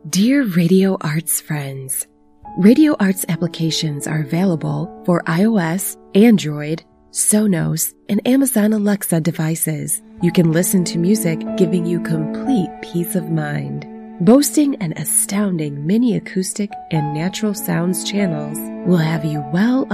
Dear Radio Arts friends, Radio Arts applications are available for iOS, Android, Sonos, and Amazon Alexa devices. You can listen to music, giving you complete peace of mind. Boasting an astounding mini acoustic and natural sounds channels will have you well